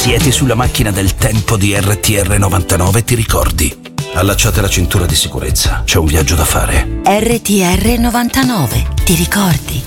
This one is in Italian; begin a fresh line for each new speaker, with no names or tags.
Sieti sulla macchina del tempo di RTR 99, ti ricordi? Allacciate la cintura di sicurezza, c'è un viaggio da fare.
RTR 99, ti ricordi?